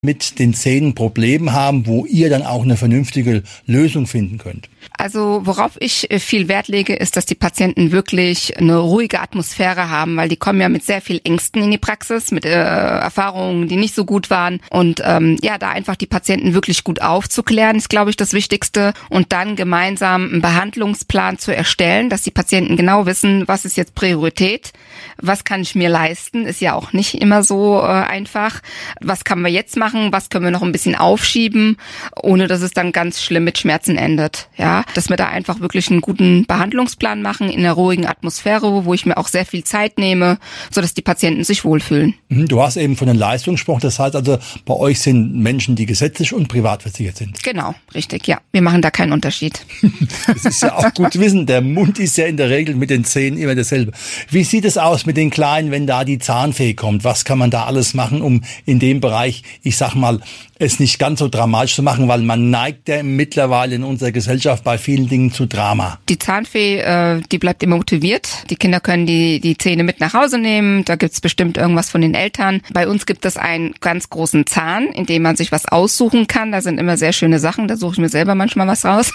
mit den Zähnen Probleme haben, wo ihr dann auch eine vernünftige Lösung finden könnt? Also worauf ich viel Wert lege, ist, dass die Patienten wirklich eine ruhige Atmosphäre haben, weil die kommen ja mit sehr viel Ängsten in die Praxis, mit Erfahrungen, die nicht so gut waren. Und da einfach die Patienten wirklich gut aufzuklären, ist, glaube ich, das Wichtigste. Und dann gemeinsam einen Behandlungsplan zu erstellen, dass die Patienten genau wissen, was ist jetzt Priorität, was kann ich mir leisten, ist ja auch nicht immer so einfach. Was können wir jetzt machen, was können wir noch ein bisschen aufschieben, ohne dass es dann ganz schlimm mit Schmerzen endet. Ja, dass wir da einfach wirklich einen guten Behandlungsplan machen in einer ruhigen Atmosphäre, wo ich mir auch sehr viel Zeit nehme, sodass die Patienten sich wohlfühlen. Du hast eben von den Leistungen gesprochen, das heißt also, bei euch sind Menschen, die gesetzlich und privat versichert sind. Genau, richtig, ja. Wir machen da keinen Unterschied. Das ist ja auch gut zu wissen, der Mund ist ja in der Regel mit den Zähnen immer dasselbe. Wie sieht es aus mit den Kleinen, wenn da die Zahnfee kommt? Was kann man da alles machen, um in dem Bereich, ich sag mal, es nicht ganz so dramatisch zu machen, weil man neigt ja mittlerweile in unserer Gesellschaft bei vielen Dingen zu Drama. Die Zahnfee, die bleibt immer motiviert. Die Kinder können die Zähne mit nach Hause nehmen. Da gibt's bestimmt irgendwas von den Eltern. Bei uns gibt es einen ganz großen Zahn, in dem man sich was aussuchen kann. Da sind immer sehr schöne Sachen. Da suche ich mir selber manchmal was raus.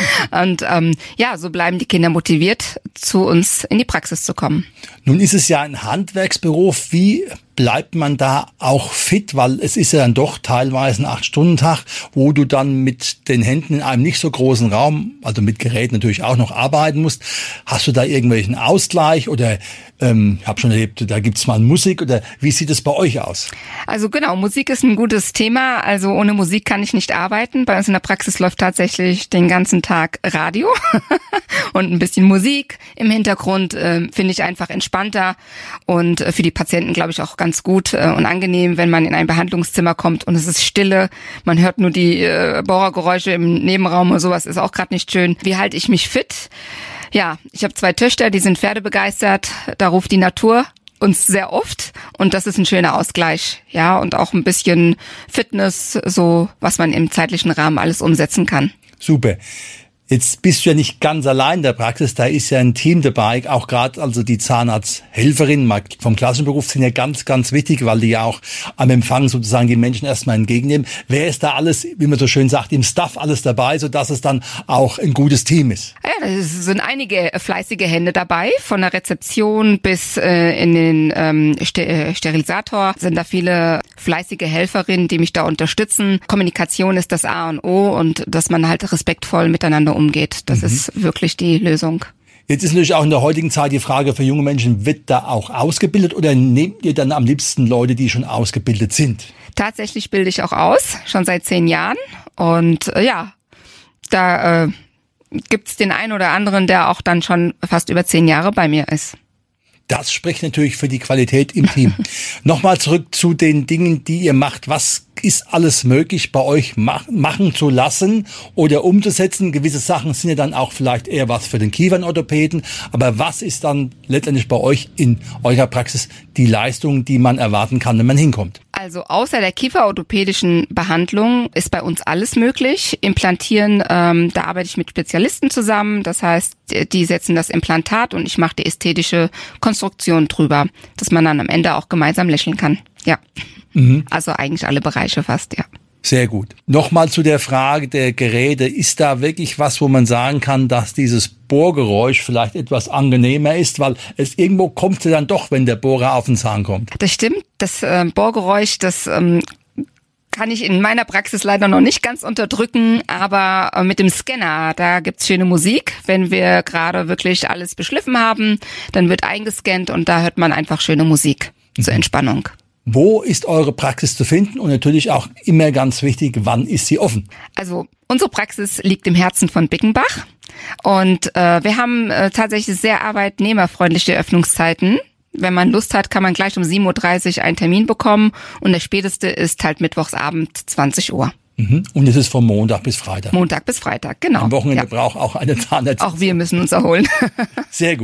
Und so bleiben die Kinder motiviert, zu uns in die Praxis zu kommen. Nun ist es ja ein Handwerksberuf. Wie bleibt man da auch fit? Weil es ist ja dann doch teilweise ein 8-Stunden-Tag, wo du dann mit den Händen in einem nicht so großen Raum, also mit Gerät natürlich auch noch arbeiten musst. Hast du da irgendwelchen Ausgleich oder ich habe schon erlebt, da gibt's mal Musik oder wie sieht es bei euch aus? Also genau, Musik ist ein gutes Thema. Also ohne Musik kann ich nicht arbeiten. Bei uns in der Praxis läuft tatsächlich den ganzen Tag Radio und ein bisschen Musik im Hintergrund. Finde ich einfach entspannter und für die Patienten, glaube ich, auch ganz gut und angenehm, wenn man in ein Behandlungszimmer kommt und es ist Stille. Man hört nur die Bohrergeräusche im Nebenraum und sowas, ist auch gerade nicht schön. Wie halte ich mich fit? Ja, ich habe 2 Töchter, die sind pferdebegeistert. Da ruft die Natur uns sehr oft und das ist ein schöner Ausgleich. Ja, und auch ein bisschen Fitness, so was man im zeitlichen Rahmen alles umsetzen kann. Super. Jetzt bist du ja nicht ganz allein in der Praxis, da ist ja ein Team dabei, auch gerade also die Zahnarzthelferinnen vom klassischen Beruf sind ja ganz, ganz wichtig, weil die ja auch am Empfang sozusagen die Menschen erstmal entgegennehmen. Wer ist da alles, wie man so schön sagt, im Staff alles dabei, sodass es dann auch ein gutes Team ist? Ja, es sind einige fleißige Hände dabei, von der Rezeption bis in den Sterilisator sind da viele fleißige Helferinnen, die mich da unterstützen. Kommunikation ist das A und O und dass man halt respektvoll miteinander umgeht. Das ist wirklich die Lösung. Jetzt ist natürlich auch in der heutigen Zeit die Frage für junge Menschen, wird da auch ausgebildet oder nehmt ihr dann am liebsten Leute, die schon ausgebildet sind? Tatsächlich bilde ich auch aus, schon seit 10 Jahren. Und da gibt's den einen oder anderen, der auch dann schon fast über 10 Jahre bei mir ist. Das spricht natürlich für die Qualität im Team. Nochmal zurück zu den Dingen, die ihr macht. Was ist alles möglich bei euch machen zu lassen oder umzusetzen? Gewisse Sachen sind ja dann auch vielleicht eher was für den Kiefernorthopäden. Aber was ist dann letztendlich bei euch in eurer Praxis die Leistung, die man erwarten kann, wenn man hinkommt? Also außer der kieferorthopädischen Behandlung ist bei uns alles möglich. Implantieren, da arbeite ich mit Spezialisten zusammen. Das heißt, die setzen das Implantat und ich mache die ästhetische Konstruktion drüber, dass man dann am Ende auch gemeinsam lächeln kann. Ja, also eigentlich alle Bereiche fast, ja. Sehr gut. Nochmal zu der Frage der Geräte. Ist da wirklich was, wo man sagen kann, dass dieses Bohrgeräusch vielleicht etwas angenehmer ist? Weil es irgendwo kommt ja dann doch, wenn der Bohrer auf den Zahn kommt. Das stimmt. Das Bohrgeräusch, das kann ich in meiner Praxis leider noch nicht ganz unterdrücken, aber mit dem Scanner, da gibt's schöne Musik. Wenn wir gerade wirklich alles beschliffen haben, dann wird eingescannt und da hört man einfach schöne Musik zur Entspannung. Wo ist eure Praxis zu finden? Und natürlich auch immer ganz wichtig, wann ist sie offen? Also unsere Praxis liegt im Herzen von Bickenbach und wir haben tatsächlich sehr arbeitnehmerfreundliche Öffnungszeiten. Wenn man Lust hat, kann man gleich um 7.30 Uhr einen Termin bekommen und der späteste ist halt mittwochsabend 20 Uhr. Und es ist von Montag bis Freitag? Montag bis Freitag, genau. Am Wochenende braucht auch eine Zahnärztin. Auch wir müssen uns erholen. Sehr gut.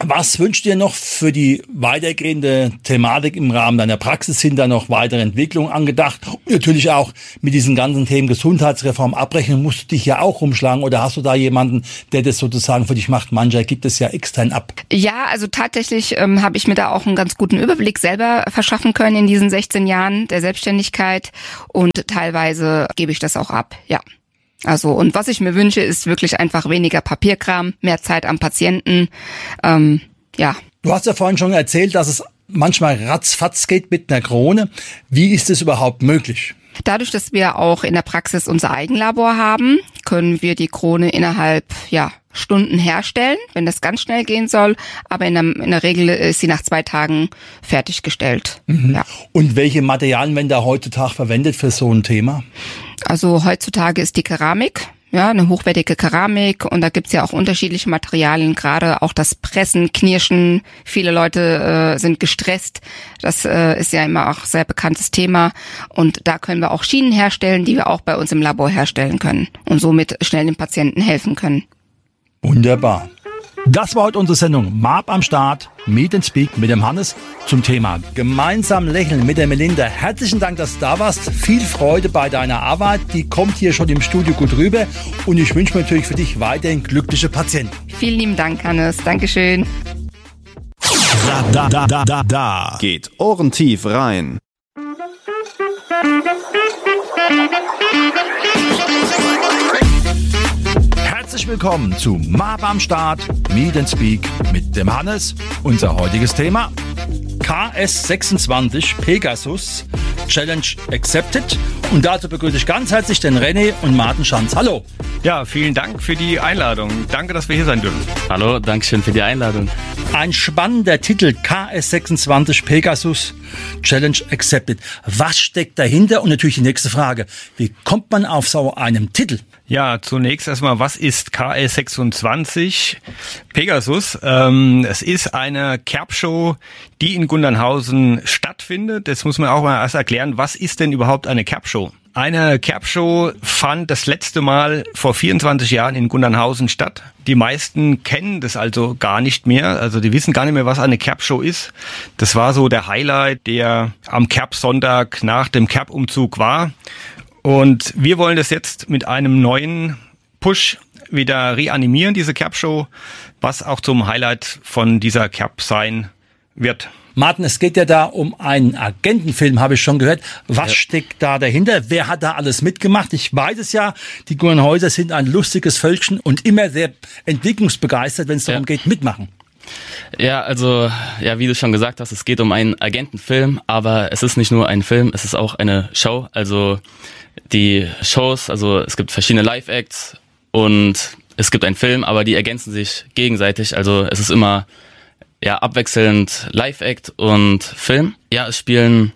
Was wünschst du dir noch für die weitergehende Thematik im Rahmen deiner Praxis? Sind da noch weitere Entwicklungen angedacht? Und natürlich auch mit diesen ganzen Themen Gesundheitsreform abrechnen, musst du dich ja auch rumschlagen, oder hast du da jemanden, der das sozusagen für dich macht? Mancher gibt es ja extern ab. Ja, also tatsächlich habe ich mir da auch einen ganz guten Überblick selber verschaffen können in diesen 16 Jahren der Selbstständigkeit, und teilweise gebe ich das auch ab, ja. Also, und was ich mir wünsche, ist wirklich einfach weniger Papierkram, mehr Zeit am Patienten, ja. Du hast ja vorhin schon erzählt, dass es manchmal ratzfatz geht mit einer Krone. Wie ist es überhaupt möglich? Dadurch, dass wir auch in der Praxis unser Eigenlabor haben, können wir die Krone innerhalb, Stunden herstellen, wenn das ganz schnell gehen soll. Aber in der Regel ist sie nach 2 Tagen fertiggestellt. Mhm. Ja. Und welche Materialien werden da heutzutage verwendet für so ein Thema? Also heutzutage ist die Keramik, eine hochwertige Keramik, und da gibt's ja auch unterschiedliche Materialien, gerade auch das Pressen, Knirschen. Viele Leute sind gestresst. Das ist ja immer auch ein sehr bekanntes Thema. Und da können wir auch Schienen herstellen, die wir auch bei uns im Labor herstellen können und somit schnell den Patienten helfen können. Wunderbar. Das war heute unsere Sendung MAP am Start, Meet and Speak mit dem Hannes zum Thema Gemeinsam lächeln mit der Melinda. Herzlichen Dank, dass du da warst. Viel Freude bei deiner Arbeit. Die kommt hier schon im Studio gut rüber. Und ich wünsche mir natürlich für dich weiterhin glückliche Patienten. Vielen lieben Dank, Hannes. Dankeschön. Da. Geht ohrentief rein. Herzlich willkommen zu MAP am Start, Meet and Speak mit dem Hannes. Unser heutiges Thema: KS26 Pegasus Challenge Accepted. Und dazu begrüße ich ganz herzlich den René und Martin Schanz. Hallo. Ja, vielen Dank für die Einladung. Danke, dass wir hier sein dürfen. Hallo, danke schön für die Einladung. Ein spannender Titel, KS26 Pegasus Challenge Accepted. Was steckt dahinter? Und natürlich die nächste Frage: Wie kommt man auf so einem Titel? Ja, zunächst erstmal, was ist KS26 Pegasus? Es ist eine Kerbshow, die in Gundernhausen stattfindet. Das muss man auch mal erst erklären. Was ist denn überhaupt eine Kerbshow? Eine Kerbshow fand das letzte Mal vor 24 Jahren in Gundernhausen statt. Die meisten kennen das also gar nicht mehr. Also die wissen gar nicht mehr, was eine Kerbshow ist. Das war so der Highlight, der am Kerbsonntag nach dem Kerbumzug war. Und wir wollen das jetzt mit einem neuen Push wieder reanimieren, diese Kerbshow, was auch zum Highlight von dieser Kerb sein wird. Martin, es geht ja da um einen Agentenfilm, habe ich schon gehört. Was steckt da dahinter? Wer hat da alles mitgemacht? Ich weiß es ja, die Gurnhäuser sind ein lustiges Völkchen und immer sehr entwicklungsbegeistert, wenn es darum geht, mitmachen. Ja, also, wie du schon gesagt hast, es geht um einen Agentenfilm, aber es ist nicht nur ein Film, es ist auch eine Show. Also die Shows, also es gibt verschiedene Live-Acts und es gibt einen Film, aber die ergänzen sich gegenseitig. Also es ist immer abwechselnd Live-Act und Film. Ja, es spielen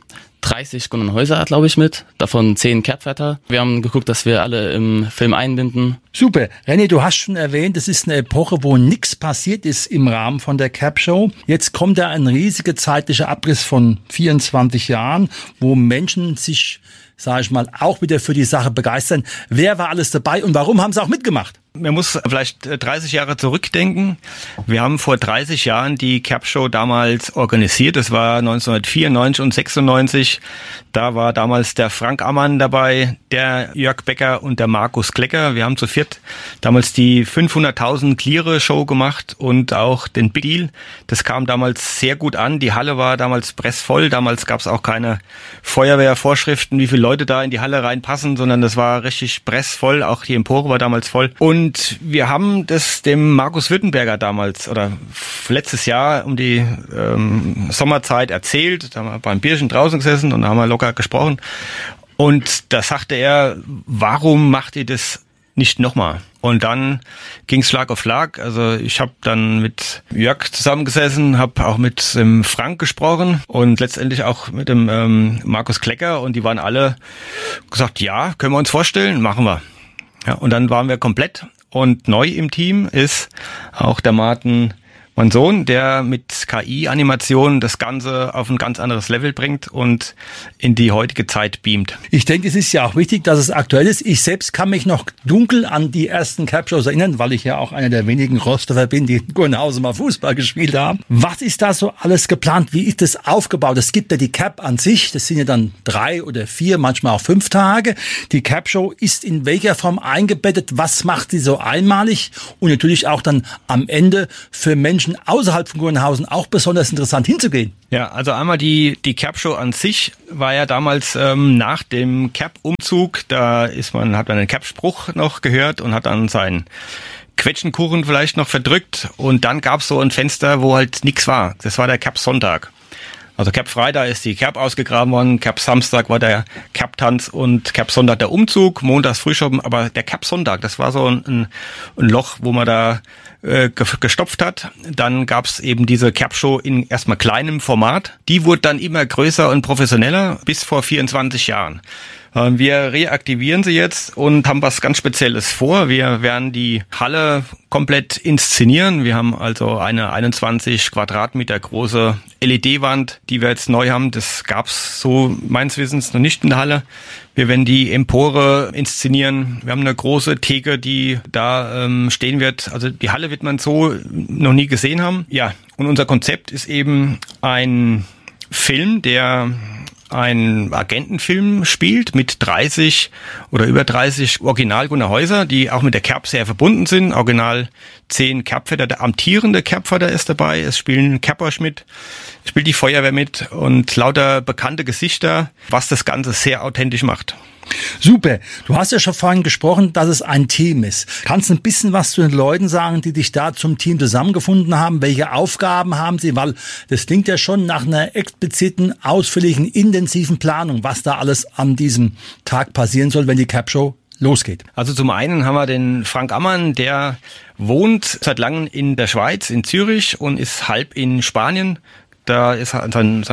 30 Gundernhäuser, glaube ich, mit, davon 10 Kerbwärter. Wir haben geguckt, dass wir alle im Film einbinden. Super. René, du hast schon erwähnt, es ist eine Epoche, wo nichts passiert ist im Rahmen von der Kerbshow. Jetzt kommt da ein riesiger zeitlicher Abriss von 24 Jahren, wo Menschen sich, sage ich mal, auch wieder für die Sache begeistern. Wer war alles dabei und warum haben sie auch mitgemacht? Man muss vielleicht 30 Jahre zurückdenken. Wir haben vor 30 Jahren die Kerbshow damals organisiert. Das war 1994 und 96. Da war damals der Frank Ammann dabei, der Jörg Becker und der Markus Klecker. Wir haben zu viert damals die 500.000 Cleare Show gemacht und auch den Big Deal. Das kam damals sehr gut an. Die Halle war damals pressvoll. Damals gab es auch keine Feuerwehrvorschriften, wie viele Leute da in die Halle reinpassen, sondern das war richtig pressvoll. Auch die Empore war damals voll. Und wir haben das dem Markus Württemberger damals oder letztes Jahr um die Sommerzeit erzählt. Da haben wir beim Bierchen draußen gesessen und da haben wir locker gesprochen. Und da sagte er, warum macht ihr das nicht nochmal? Und dann ging es Schlag auf Schlag. Also ich habe dann mit Jörg zusammengesessen, habe auch mit dem Frank gesprochen und letztendlich auch mit dem Markus Klecker. Und die waren alle gesagt, ja, können wir uns vorstellen, machen wir. Ja, und dann waren wir komplett. Und neu im Team ist auch der Martin mein Sohn, der mit KI-Animation das Ganze auf ein ganz anderes Level bringt und in die heutige Zeit beamt. Ich denke, es ist ja auch wichtig, dass es aktuell ist. Ich selbst kann mich noch dunkel an die ersten Cap-Shows erinnern, weil ich ja auch einer der wenigen Rostover bin, die in Gurnhausen mal Fußball gespielt haben. Was ist da so alles geplant? Wie ist das aufgebaut? Es gibt ja die Cap an sich, das sind ja dann 3 oder 4, manchmal auch 5 Tage. Die Cap-Show ist in welcher Form eingebettet? Was macht sie so einmalig? Und natürlich auch dann am Ende für Menschen außerhalb von Gurnhausen auch besonders interessant hinzugehen. Ja, also einmal die Cap-Show an sich war ja damals nach dem Cap-Umzug, hat man einen Cap-Spruch noch gehört und hat dann seinen Quetschenkuchen vielleicht noch verdrückt und dann gab's so ein Fenster, wo halt nichts war. Das war der Cap-Sonntag. Also Cap Freitag ist die Cap ausgegraben worden, Cap Samstag war der Cap-Tanz und Cap Sonntag der Umzug, montags Frühschoppen, aber der Cap Sonntag, das war so ein Loch, wo man da gestopft hat. Dann gab's eben diese Cap-Show in erstmal kleinem Format. Die wurde dann immer größer und professioneller bis vor 24 Jahren. Wir reaktivieren sie jetzt und haben was ganz Spezielles vor. Wir werden die Halle komplett inszenieren. Wir haben also eine 21 Quadratmeter große LED-Wand, die wir jetzt neu haben. Das gab's so meines Wissens noch nicht in der Halle. Wir werden die Empore inszenieren. Wir haben eine große Theke, die da stehen wird. Also die Halle wird man so noch nie gesehen haben. Ja, und unser Konzept ist eben ein Film, der ein Agentenfilm spielt mit 30 oder über 30 Original-Gunnar-Häuser, die auch mit der Cap sehr verbunden sind. Original 10 Capväter, der amtierende Capvater ist dabei, es spielen Cappers mit, es spielt die Feuerwehr mit und lauter bekannte Gesichter, was das Ganze sehr authentisch macht. Super. Du hast ja schon vorhin gesprochen, dass es ein Team ist. Kannst du ein bisschen was zu den Leuten sagen, die dich da zum Team zusammengefunden haben? Welche Aufgaben haben sie? Weil das klingt ja schon nach einer expliziten, ausführlichen, intensiven Planung, was da alles an diesem Tag passieren soll, wenn die Cap-Show losgeht. Also zum einen haben wir den Frank Ammann, der wohnt seit langem in der Schweiz, in Zürich und ist halb in Spanien. Da ist da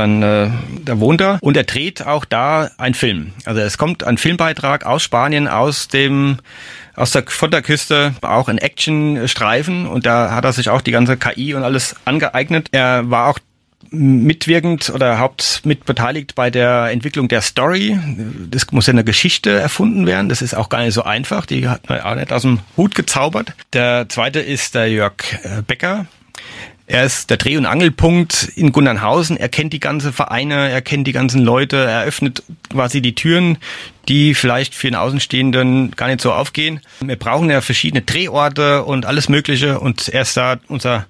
wohnt er und er dreht auch da einen Film. Also es kommt ein Filmbeitrag aus Spanien, von der Küste, auch ein Actionstreifen und da hat er sich auch die ganze KI und alles angeeignet. Er war auch mitwirkend oder mit beteiligt bei der Entwicklung der Story. Das muss ja eine Geschichte erfunden werden. Das ist auch gar nicht so einfach. Die hat man auch nicht aus dem Hut gezaubert. Der zweite ist der Jörg Becker. Er ist der Dreh- und Angelpunkt in Gundernhausen. Er kennt die ganzen Vereine, er kennt die ganzen Leute, er öffnet quasi die Türen, die vielleicht für den Außenstehenden gar nicht so aufgehen. Wir brauchen ja verschiedene Drehorte und alles Mögliche und er ist da unser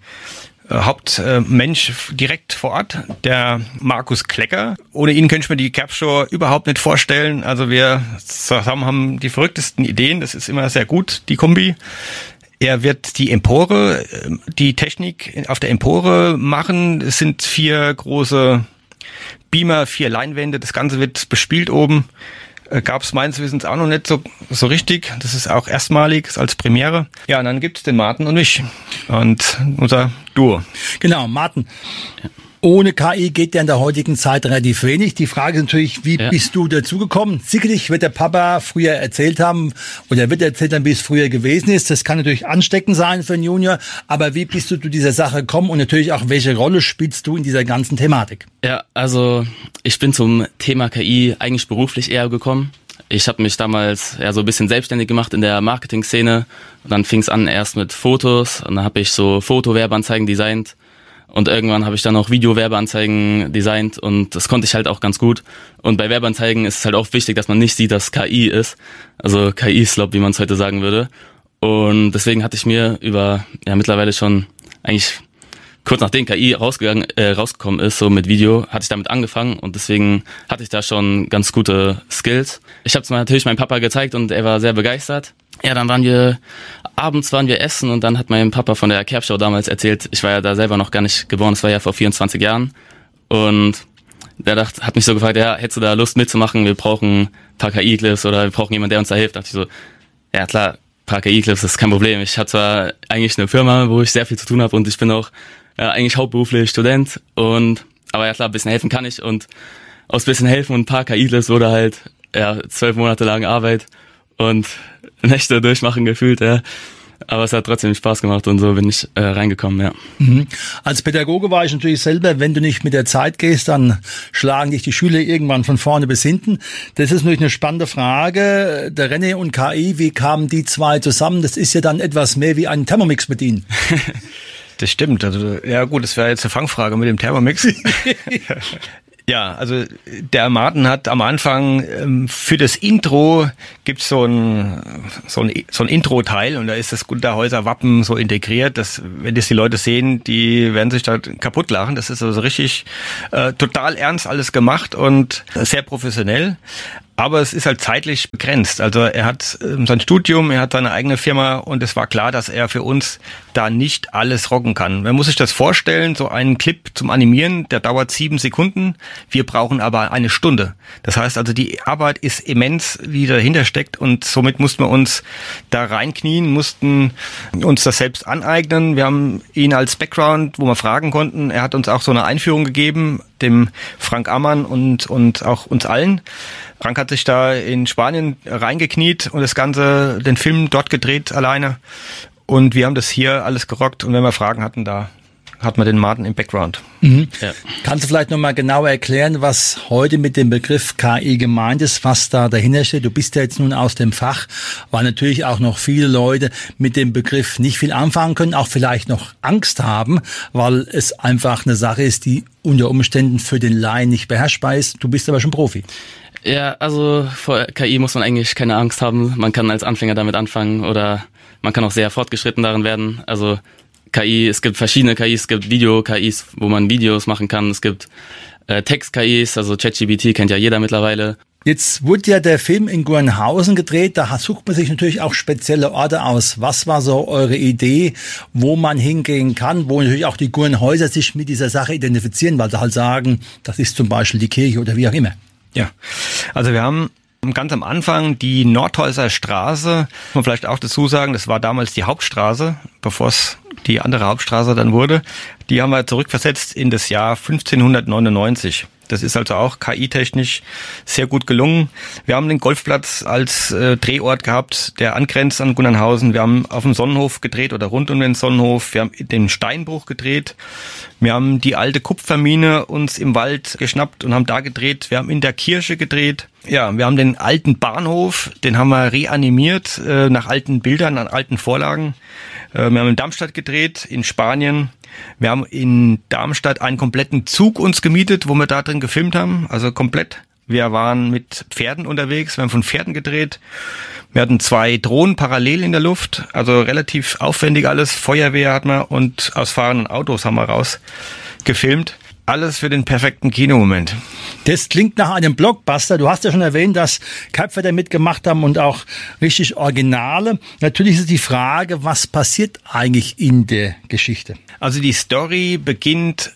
Hauptmensch direkt vor Ort, der Markus Klecker. Ohne ihn könnte ich mir die Cap-Show überhaupt nicht vorstellen. Also wir zusammen haben die verrücktesten Ideen, das ist immer sehr gut, die Kombi. Er wird die Empore, die Technik auf der Empore machen. Es sind 4 große Beamer, 4 Leinwände. Das Ganze wird bespielt oben. Gab es meines Wissens auch noch nicht so richtig. Das ist auch erstmalig als Premiere. Ja, und dann gibt's den Martin und mich und unser Duo. Genau, Martin. Ohne KI geht ja in der heutigen Zeit relativ wenig. Die Frage ist natürlich, wie bist du dazugekommen? Sicherlich wird der Papa früher erzählt haben oder wird erzählt haben, wie es früher gewesen ist. Das kann natürlich ansteckend sein für einen Junior. Aber wie bist du zu dieser Sache gekommen und natürlich auch, welche Rolle spielst du in dieser ganzen Thematik? Ja, also ich bin zum Thema KI eigentlich beruflich eher gekommen. Ich habe mich damals so ein bisschen selbstständig gemacht in der Marketing-Szene. Und dann fing es an erst mit Fotos und dann habe ich so Fotowerbeanzeigen designt. Und irgendwann habe ich dann auch Video-Werbeanzeigen designt und das konnte ich halt auch ganz gut. Und bei Werbeanzeigen ist es halt auch wichtig, dass man nicht sieht, dass KI ist. Also KI-Slop, wie man es heute sagen würde. Und deswegen hatte ich mir mittlerweile schon eigentlich kurz nachdem KI rausgekommen ist, so mit Video, hatte ich damit angefangen und deswegen hatte ich da schon ganz gute Skills. Ich habe es natürlich meinem Papa gezeigt und er war sehr begeistert. Ja, dann abends waren wir essen und dann hat mein Papa von der Cap-Show damals erzählt, ich war ja da selber noch gar nicht geboren, das war ja vor 24 Jahren und der hat mich so gefragt, ja, hättest du da Lust mitzumachen, wir brauchen ein paar KI-Clips oder wir brauchen jemanden, der uns da hilft. Da dachte ich so, ja klar, ein paar KI-Clips, das ist kein Problem. Ich habe zwar eigentlich eine Firma, wo ich sehr viel zu tun habe und ich bin auch eigentlich hauptberuflich Student aber ja klar, ein bisschen helfen kann ich und aus ein bisschen helfen und ein paar KI-Clips wurde halt 12 Monate lang Arbeit und Nächte durchmachen gefühlt, ja. Aber es hat trotzdem Spaß gemacht und so bin ich reingekommen, ja. Mhm. Als Pädagoge war ich natürlich selber, wenn du nicht mit der Zeit gehst, dann schlagen dich die Schüler irgendwann von vorne bis hinten. Das ist natürlich eine spannende Frage. Der René und KI, wie kamen die zwei zusammen? Das ist ja dann etwas mehr wie ein Thermomix bedienen. Das stimmt. Also, ja gut, das wäre jetzt eine Fangfrage mit dem Thermomix. Ja, also der Martin hat am Anfang für das Intro gibt's so ein Intro-Teil und da ist das Gunderhäuser Wappen so integriert, dass wenn das die Leute sehen, die werden sich da kaputt lachen. Das ist also richtig total ernst alles gemacht und sehr professionell. Aber es ist halt zeitlich begrenzt. Also er hat sein Studium, er hat seine eigene Firma und es war klar, dass er für uns da nicht alles rocken kann. Man muss sich das vorstellen, so einen Clip zum Animieren, der dauert 7 Sekunden. Wir brauchen aber 1 Stunde. Das heißt also, die Arbeit ist immens, wie dahinter steckt und somit mussten wir uns da reinknien, mussten uns das selbst aneignen. Wir haben ihn als Background, wo wir fragen konnten. Er hat uns auch so eine Einführung gegeben, dem Frank Ammann und auch uns allen. Frank hat sich da in Spanien reingekniet und den Film dort gedreht alleine. Und wir haben das hier alles gerockt. Und wenn wir Fragen hatten, da hat man den Martin im Background. Mhm. Ja. Kannst du vielleicht nochmal genauer erklären, was heute mit dem Begriff KI gemeint ist, was da dahinter steht? Du bist ja jetzt nun aus dem Fach, weil natürlich auch noch viele Leute mit dem Begriff nicht viel anfangen können, auch vielleicht noch Angst haben, weil es einfach eine Sache ist, die unter Umständen für den Laien nicht beherrschbar ist. Du bist aber schon Profi. Ja, also vor KI muss man eigentlich keine Angst haben. Man kann als Anfänger damit anfangen oder man kann auch sehr fortgeschritten darin werden. Also KI, es gibt verschiedene KIs, es gibt Video-KIs, wo man Videos machen kann. Es gibt Text-KIs, also ChatGPT kennt ja jeder mittlerweile. Jetzt wurde ja der Film in Gurnhausen gedreht, da sucht man sich natürlich auch spezielle Orte aus. Was war so eure Idee, wo man hingehen kann, wo natürlich auch die Gurnhäuser sich mit dieser Sache identifizieren, weil sie halt sagen, das ist zum Beispiel die Kirche oder wie auch immer. Ja, also wir haben ganz am Anfang die Nordhäuser Straße, muss man vielleicht auch dazu sagen, das war damals die Hauptstraße, bevor es die andere Hauptstraße dann wurde. Die haben wir zurückversetzt in das Jahr 1599. Das ist also auch KI-technisch sehr gut gelungen. Wir haben den Golfplatz als Drehort gehabt, der angrenzt an Gundernhausen. Wir haben auf dem Sonnenhof gedreht oder rund um den Sonnenhof. Wir haben den Steinbruch gedreht. Wir haben die alte Kupfermine uns im Wald geschnappt und haben da gedreht. Wir haben in der Kirche gedreht. Ja, wir haben den alten Bahnhof, den haben wir reanimiert nach alten Bildern, an alten Vorlagen. Wir haben in Darmstadt gedreht, in Spanien. Wir haben in Darmstadt einen kompletten Zug uns gemietet, wo wir da drin gefilmt haben, also komplett. Wir waren mit Pferden unterwegs, wir haben von Pferden gedreht. Wir hatten 2 Drohnen parallel in der Luft, also relativ aufwendig alles. Feuerwehr hatten wir und aus fahrenden Autos haben wir rausgefilmt. Alles für den perfekten Kinomoment. Das klingt nach einem Blockbuster. Du hast ja schon erwähnt, dass Köpfe da mitgemacht haben und auch richtig Originale. Natürlich ist die Frage, was passiert eigentlich in der Geschichte? Also die Story beginnt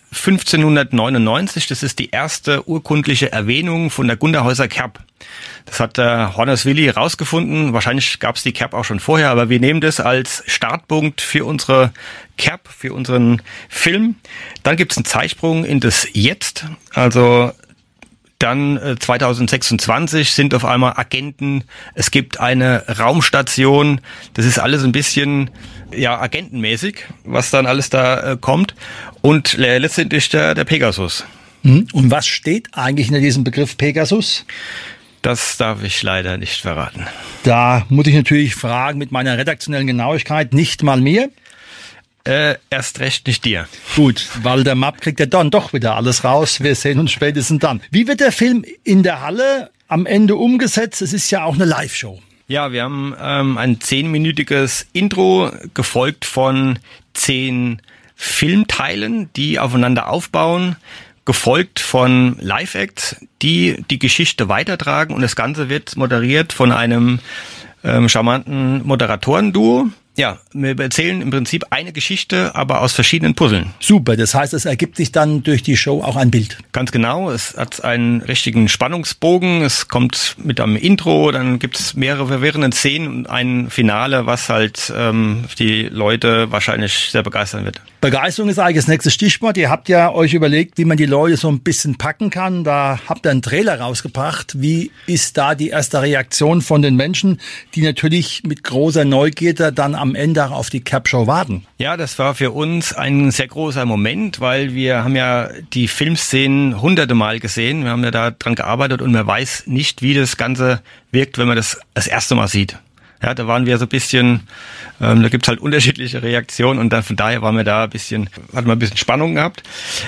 1599. Das ist die erste urkundliche Erwähnung von der Gunderhäuser Kerb. Das hat der Horners Willi rausgefunden. Wahrscheinlich gab es die Kerb auch schon vorher, aber wir nehmen das als Startpunkt für unsere Kerb, für unseren Film. Dann gibt es einen Zeitsprung in das Jetzt. Also dann 2026 sind auf einmal Agenten. Es gibt eine Raumstation. Das ist alles ein bisschen agentenmäßig, was dann alles da kommt. Und letztendlich der Pegasus. Und was steht eigentlich hinter diesem Begriff Pegasus? Das darf ich leider nicht verraten. Da muss ich natürlich fragen mit meiner redaktionellen Genauigkeit, nicht mal mir. Erst recht nicht dir. Gut, weil der Map kriegt ja dann doch wieder alles raus. Wir sehen uns spätestens dann. Wie wird der Film in der Halle am Ende umgesetzt? Es ist ja auch eine Live-Show. Ja, wir haben ein 10-minütiges Intro, gefolgt von 10 Filmteilen, die aufeinander aufbauen, gefolgt von Live-Acts, die die Geschichte weitertragen und das Ganze wird moderiert von einem charmanten Moderatorenduo. Ja, wir erzählen im Prinzip eine Geschichte, aber aus verschiedenen Puzzeln. Super, das heißt, es ergibt sich dann durch die Show auch ein Bild. Ganz genau, es hat einen richtigen Spannungsbogen, es kommt mit einem Intro, dann gibt es mehrere verwirrende Szenen und ein Finale, was halt die Leute wahrscheinlich sehr begeistern wird. Begeisterung ist eigentlich das nächste Stichwort. Ihr habt ja euch überlegt, wie man die Leute so ein bisschen packen kann. Da habt ihr einen Trailer rausgebracht. Wie ist da die erste Reaktion von den Menschen, die natürlich mit großer Neugierde dann am Ende auf die Cap-Show warten? Ja, das war für uns ein sehr großer Moment, weil wir haben ja die Filmszenen hunderte Mal gesehen. Wir haben ja da dran gearbeitet und man weiß nicht, wie das Ganze wirkt, wenn man das erste Mal sieht. Ja, da waren wir so ein bisschen, da gibt's halt unterschiedliche Reaktionen und dann von daher hatten wir ein bisschen Spannung gehabt.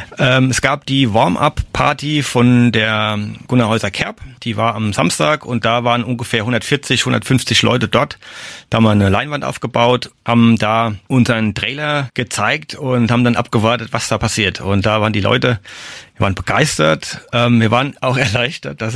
Es gab die Warm-up-Party von der Gunnar Häuser Kerb, die war am Samstag und da waren ungefähr 150 Leute dort. Da haben wir eine Leinwand aufgebaut, haben da unseren Trailer gezeigt und haben dann abgewartet, was da passiert. Und da waren die Leute, wir waren begeistert, wir waren auch erleichtert, dass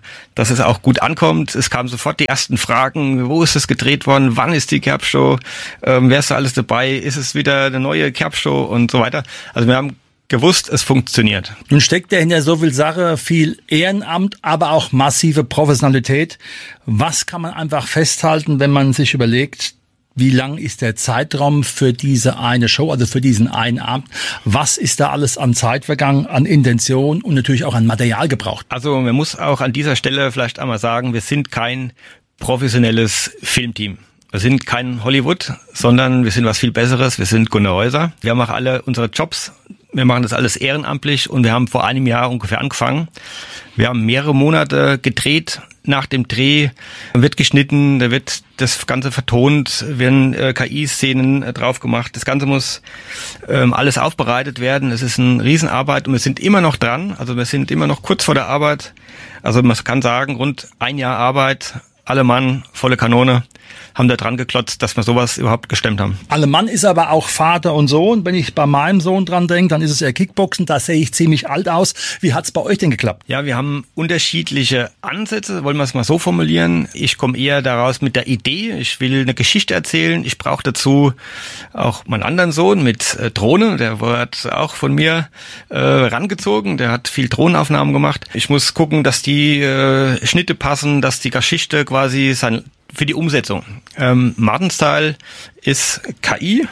es auch gut ankommt. Es kamen sofort die ersten Fragen, wo ist es gedreht worden, wann ist die Cap-Show, wer ist da alles dabei, ist es wieder eine neue Cap-Show und so weiter. Also wir haben gewusst, es funktioniert. Nun steckt ja hinter so viel Sache viel Ehrenamt, aber auch massive Professionalität. Was kann man einfach festhalten, wenn man sich überlegt, wie lang ist der Zeitraum für diese eine Show, also für diesen einen Abend? Was ist da alles an Zeit vergangen, an Intention und natürlich auch an Material gebraucht? Also man muss auch an dieser Stelle vielleicht einmal sagen, wir sind kein professionelles Filmteam. Wir sind kein Hollywood, sondern wir sind was viel Besseres. Wir sind Gunnar Häuser. Wir haben auch alle unsere Jobs. Wir machen das alles ehrenamtlich und wir haben vor einem Jahr ungefähr angefangen. Wir haben mehrere Monate gedreht. Nach dem Dreh wird geschnitten, da wird das Ganze vertont, werden KI-Szenen drauf gemacht. Das Ganze muss alles aufbereitet werden. Es ist eine Riesenarbeit und wir sind immer noch dran. Also wir sind immer noch kurz vor der Arbeit. Also man kann sagen, rund ein Jahr Arbeit, alle Mann, volle Kanone, haben da dran geklotzt, dass wir sowas überhaupt gestemmt haben. Alle Mann ist aber auch Vater und Sohn. Wenn ich bei meinem Sohn dran denke, dann ist es eher Kickboxen. Da sehe ich ziemlich alt aus. Wie hat's bei euch denn geklappt? Ja, wir haben unterschiedliche Ansätze, wollen wir es mal so formulieren. Ich komme eher daraus mit der Idee, ich will eine Geschichte erzählen. Ich brauche dazu auch meinen anderen Sohn mit Drohne. Der wird auch von mir rangezogen. Der hat viel Drohnenaufnahmen gemacht. Ich muss gucken, dass die Schnitte passen, dass die Geschichte quasi für die Umsetzung. Martin-Style ist KI.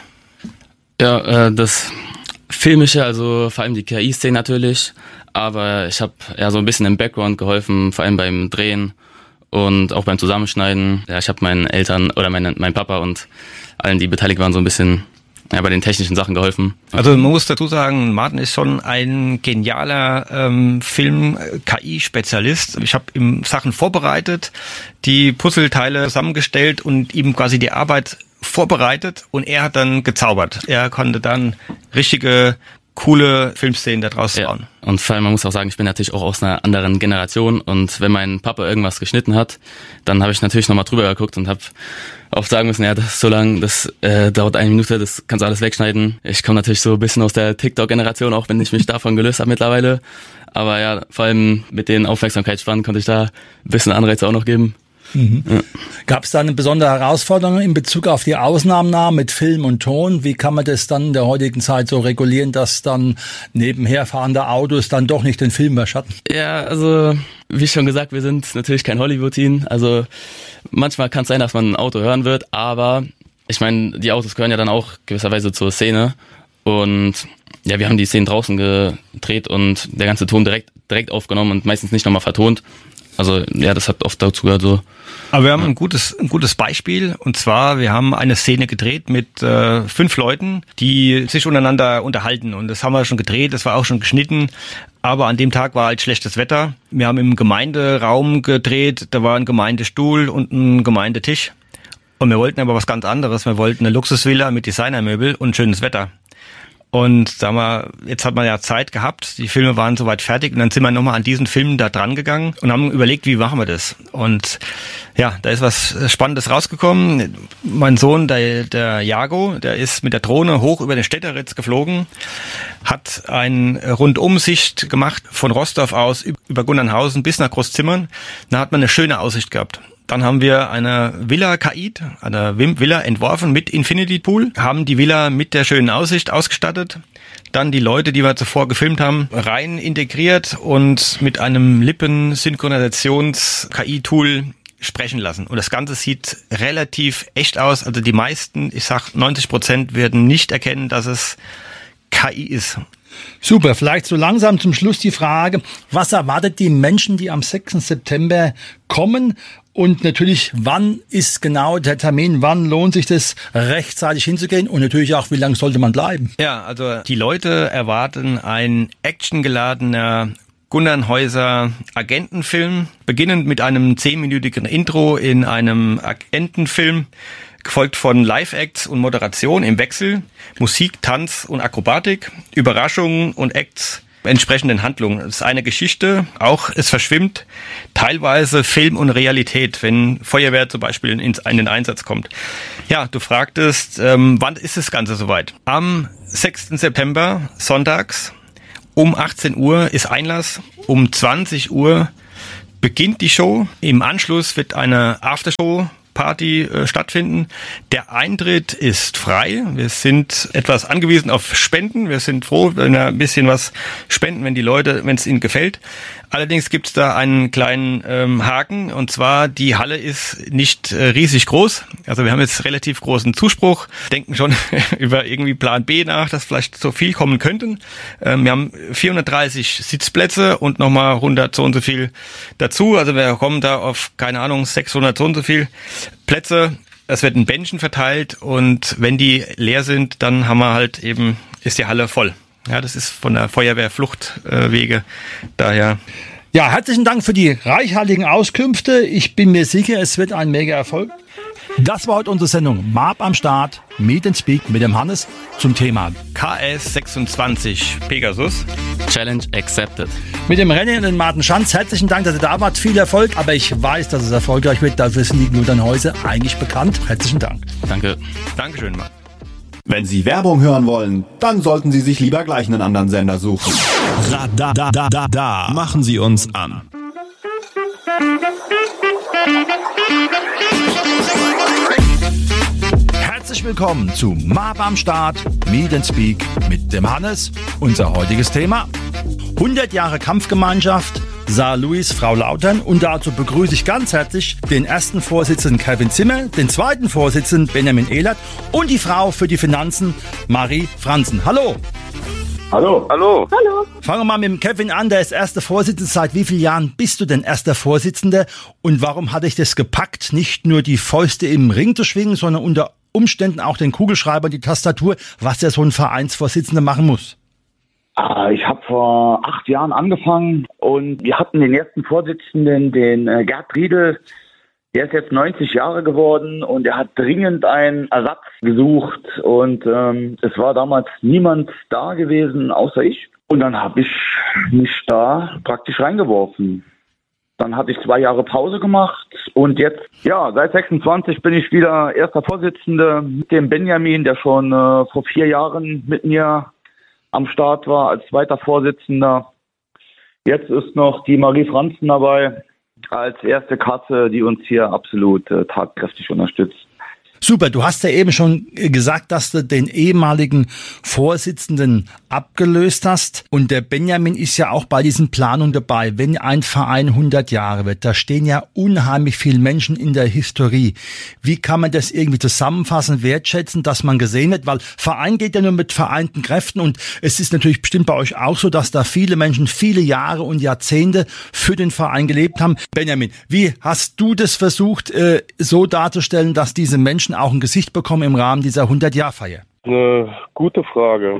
Ja, das Filmische, also vor allem die KI-Szene natürlich, aber ich habe ja so ein bisschen im Background geholfen, vor allem beim Drehen und auch beim Zusammenschneiden. Ja, ich habe meinen Eltern oder mein Papa und allen, die beteiligt waren, so ein bisschen bei den technischen Sachen geholfen. Also man muss dazu sagen, Martin ist schon ein genialer Film-KI-Spezialist. Ich habe ihm Sachen vorbereitet, die Puzzleteile zusammengestellt und ihm quasi die Arbeit vorbereitet und er hat dann gezaubert. Er konnte dann richtige coole Filmszenen daraus bauen. Ja. Und vor allem, man muss auch sagen, ich bin natürlich auch aus einer anderen Generation und wenn mein Papa irgendwas geschnitten hat, dann habe ich natürlich nochmal drüber geguckt und habe oft sagen müssen, ja, das ist so lang, das dauert 1 Minute, das kannst du alles wegschneiden. Ich komme natürlich so ein bisschen aus der TikTok-Generation, auch wenn ich mich davon gelöst habe mittlerweile. Aber ja, vor allem mit den Aufmerksamkeitsspannen konnte ich da ein bisschen Anreize auch noch geben. Mhm. Ja. Gab es da eine besondere Herausforderung in Bezug auf die Ausnahmenahme mit Film und Ton? Wie kann man das dann in der heutigen Zeit so regulieren, dass dann nebenher fahrende Autos dann doch nicht den Film überschatten? Ja, also wie schon gesagt, wir sind natürlich kein Hollywood-Team. Also manchmal kann es sein, dass man ein Auto hören wird, aber ich meine, die Autos gehören ja dann auch gewisserweise zur Szene. Und ja, wir haben die Szenen draußen gedreht und der ganze Ton direkt aufgenommen und meistens nicht nochmal vertont. Also ja, das hat oft dazu gehört so. Aber wir haben ein gutes Beispiel und zwar, wir haben eine Szene gedreht mit 5 Leuten, die sich untereinander unterhalten und das haben wir schon gedreht, das war auch schon geschnitten, aber an dem Tag war halt schlechtes Wetter. Wir haben im Gemeinderaum gedreht, da war ein Gemeindestuhl und ein Gemeindetisch und wir wollten aber was ganz anderes, wir wollten eine Luxusvilla mit Designermöbel und schönes Wetter. Und sagen wir, jetzt hat man ja Zeit gehabt, die Filme waren soweit fertig und dann sind wir nochmal an diesen Filmen da dran gegangen und haben überlegt, wie machen wir das? Und ja, da ist was Spannendes rausgekommen. Mein Sohn, der Jago, der ist mit der Drohne hoch über den Städteritz geflogen, hat eine Rundumsicht gemacht von Rostorf aus über Gunnernhausen bis nach Großzimmern. Da hat man eine schöne Aussicht gehabt. Dann haben wir eine Villa KI, eine Villa entworfen mit Infinity Pool, haben die Villa mit der schönen Aussicht ausgestattet, dann die Leute, die wir zuvor gefilmt haben, rein integriert und mit einem Lippensynchronisation-KI-Tool sprechen lassen. Und das Ganze sieht relativ echt aus. Also die meisten, ich sag 90%, werden nicht erkennen, dass es KI ist. Super, vielleicht so langsam zum Schluss die Frage, was erwartet die Menschen, die am 6. September kommen? Und natürlich, wann ist genau der Termin, wann lohnt sich das, rechtzeitig hinzugehen? Und natürlich auch, wie lange sollte man bleiben? Ja, also die Leute erwarten ein actiongeladener Gunnar Häuser Agentenfilm, beginnend mit einem 10-minütigen Intro in einem Agentenfilm, gefolgt von Live-Acts und Moderation im Wechsel, Musik, Tanz und Akrobatik, Überraschungen und Acts entsprechenden Handlungen. Das ist eine Geschichte, auch es verschwimmt teilweise Film und Realität, wenn Feuerwehr zum Beispiel in den Einsatz kommt. Ja, du fragtest, wann ist das Ganze soweit? Am 6. September, sonntags, um 18 Uhr ist Einlass, um 20 Uhr beginnt die Show. Im Anschluss wird eine Aftershow-Party stattfinden. Der Eintritt ist frei. Wir sind etwas angewiesen auf Spenden. Wir sind froh, wenn wir ein bisschen was spenden, wenn es ihnen gefällt. Allerdings gibt es da einen kleinen Haken, und zwar die Halle ist nicht riesig groß. Also wir haben jetzt relativ großen Zuspruch, denken schon über irgendwie Plan B nach, dass vielleicht so viel kommen könnten. Wir haben 430 Sitzplätze und nochmal 100 so und so viel dazu. Also wir kommen da auf, keine Ahnung, 600 so und so viel Plätze. Es wird in Bändchen verteilt, und wenn die leer sind, dann haben wir halt eben, ist die Halle voll. Ja, das ist von der Feuerwehr Fluchtwege, daher. Ja, herzlichen Dank für die reichhaltigen Auskünfte. Ich bin mir sicher, es wird ein mega Erfolg. Das war heute unsere Sendung MAP am Start, Meet and Speak mit dem Hannes zum Thema KS26 Pegasus. Challenge accepted. Mit dem Rennen in den Martenschanz. Herzlichen Dank, dass ihr da wart. Viel Erfolg, aber ich weiß, dass es erfolgreich wird. Dafür sind die Gnudernhäuser eigentlich bekannt. Herzlichen Dank. Danke. Dankeschön, Mann. Wenn Sie Werbung hören wollen, dann sollten Sie sich lieber gleich einen anderen Sender suchen. Da machen Sie uns an. Herzlich willkommen zu MAP am Start, Meet and Speak mit dem Hannes. Unser heutiges Thema: 100 Jahre Kampfgemeinschaft, Saar Louis, Frau Lautern. Und dazu begrüße ich ganz herzlich den ersten Vorsitzenden Kevin Zimmer, den zweiten Vorsitzenden Benjamin Ehlert und die Frau für die Finanzen Marie Franzen. Hallo! Hallo. Hallo. Hallo. Fangen wir mal mit dem Kevin an, der ist erster Vorsitzender. Seit wie vielen Jahren bist du denn erster Vorsitzender? Und warum hat dich das gepackt, nicht nur die Fäuste im Ring zu schwingen, sondern unter Umständen auch den Kugelschreiber, die Tastatur, was ja so ein Vereinsvorsitzender machen muss? Ich habe vor 8 Jahren angefangen und wir hatten den ersten Vorsitzenden, den Gerd Riedel. Der ist jetzt 90 Jahre geworden und er hat dringend einen Ersatz gesucht. Und es war damals niemand da gewesen, außer ich. Und dann habe ich mich da praktisch reingeworfen. Dann hatte ich 2 Jahre Pause gemacht und jetzt, ja, seit 26 bin ich wieder erster Vorsitzender mit dem Benjamin, der schon vor 4 Jahren mit mir am Start war als zweiter Vorsitzender. Jetzt ist noch die Marie Franzen dabei als erste Katze, die uns hier absolut tatkräftig unterstützt. Super, du hast ja eben schon gesagt, dass du den ehemaligen Vorsitzenden abgelöst hast. Und der Benjamin ist ja auch bei diesen Planungen dabei. Wenn ein Verein 100 Jahre wird, da stehen ja unheimlich viele Menschen in der Historie. Wie kann man das irgendwie zusammenfassen, wertschätzen, dass man gesehen wird? Weil Verein geht ja nur mit vereinten Kräften. Und es ist natürlich bestimmt bei euch auch so, dass da viele Menschen viele Jahre und Jahrzehnte für den Verein gelebt haben. Benjamin, wie hast du das versucht, so darzustellen, dass diese Menschen auch ein Gesicht bekommen im Rahmen dieser 100-Jahr-Feier? Eine gute Frage.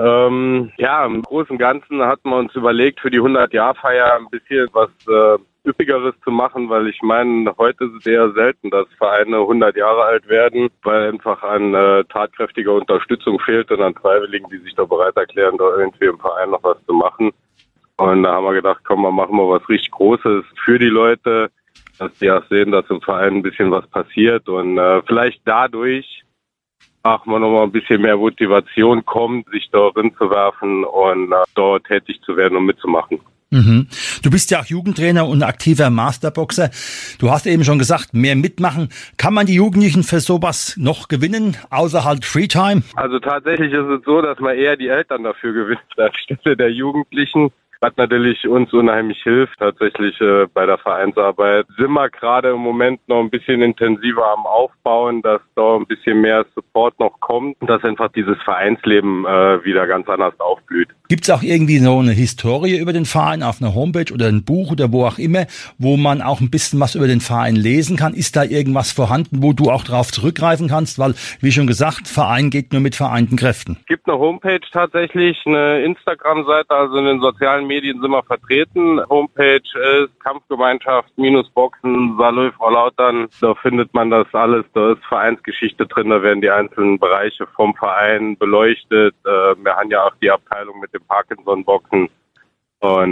Ja, im Großen und Ganzen hatten wir uns überlegt, für die 100-Jahr-Feier ein bisschen was Üppigeres zu machen, weil ich meine, heute ist es eher selten, dass Vereine 100 Jahre alt werden, weil einfach an tatkräftiger Unterstützung fehlt und an Freiwilligen, die sich da bereit erklären, da irgendwie im Verein noch was zu machen. Und da haben wir gedacht, komm, wir machen mal was richtig Großes für die Leute, dass die auch sehen, dass im Verein ein bisschen was passiert und vielleicht dadurch auch mal noch mal ein bisschen mehr Motivation kommt, sich da drin zu werfen und dort tätig zu werden und mitzumachen. Mhm. Du bist ja auch Jugendtrainer und aktiver Masterboxer. Du hast eben schon gesagt, mehr mitmachen. Kann man die Jugendlichen für sowas noch gewinnen, außer halt Freetime? Also tatsächlich ist es so, dass man eher die Eltern dafür gewinnt, anstelle der Jugendlichen. was natürlich uns unheimlich hilft, tatsächlich bei der Vereinsarbeit. Sind wir gerade im Moment noch ein bisschen intensiver am Aufbauen, dass da ein bisschen mehr Support noch kommt, dass einfach dieses Vereinsleben wieder ganz anders aufblüht. Gibt es auch irgendwie so eine Historie über den Verein auf einer Homepage oder ein Buch oder wo auch immer, wo man auch ein bisschen was über den Verein lesen kann? Ist da irgendwas vorhanden, wo du auch drauf zurückgreifen kannst? Weil, wie schon gesagt, Verein geht nur mit vereinten Kräften. Es gibt eine Homepage tatsächlich, eine Instagram-Seite, also in den sozialen Medien sind wir vertreten. Homepage ist Kampfgemeinschaft-Boxen, Salö, Frau Lautern. Da findet man das alles, da ist Vereinsgeschichte drin, da werden die einzelnen Bereiche vom Verein beleuchtet. Wir haben ja auch die Abteilung mit dem Parkinson-Boxen. Und